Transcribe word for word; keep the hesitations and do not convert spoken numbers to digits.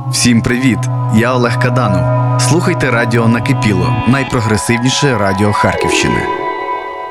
Всім привіт! Я Олег Каданов. Слухайте радіо «Накипіло» – найпрогресивніше радіо Харківщини.